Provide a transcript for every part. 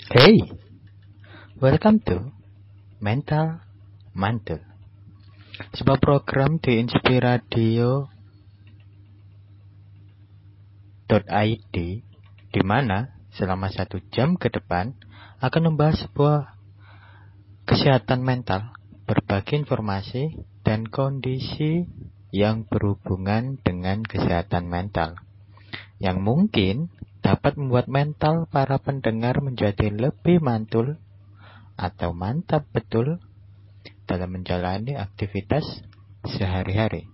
Hey, welcome to Mental Mantul, sebuah program di inspiradio.id di mana selama 1 jam ke depan akan membahas sebuah kesehatan mental, berbagi informasi dan kondisi yang berhubungan dengan kesehatan mental, yang mungkin dapat membuat mental para pendengar menjadi lebih mantul atau mantap betul dalam menjalani aktivitas sehari-hari.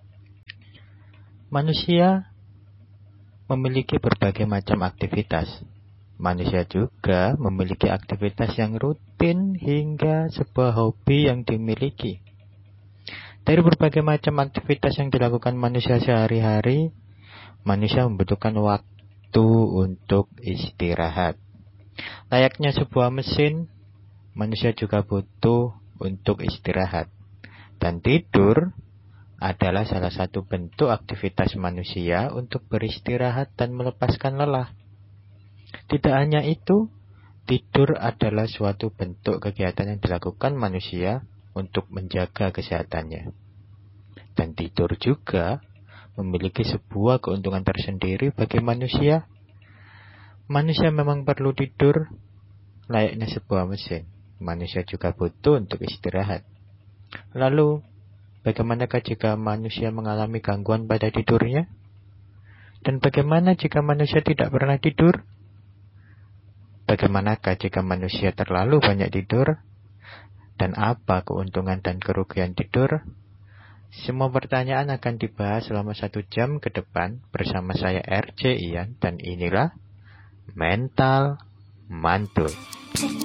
Manusia memiliki berbagai macam aktivitas. Manusia juga memiliki aktivitas yang rutin hingga sebuah hobi yang dimiliki. Dari berbagai macam aktivitas yang dilakukan manusia sehari-hari, manusia membutuhkan waktu untuk istirahat. Layaknya sebuah mesin, manusia juga butuh untuk istirahat. Dan tidur adalah salah satu bentuk aktivitas manusia untuk beristirahat dan melepaskan lelah. Tidak hanya itu, tidur adalah suatu bentuk kegiatan yang dilakukan manusia untuk menjaga kesehatannya. Dan tidur juga memiliki sebuah keuntungan tersendiri bagi manusia. Manusia memang perlu tidur, layaknya sebuah mesin. Manusia juga butuh untuk istirahat. Lalu, bagaimanakah jika manusia mengalami gangguan pada tidurnya? Dan bagaimana jika manusia tidak pernah tidur? Bagaimanakah jika manusia terlalu banyak tidur? Dan apa keuntungan dan kerugian tidur? Semua pertanyaan akan dibahas selama 1 jam ke depan bersama saya RJ Ian, dan inilah Mental Mantul.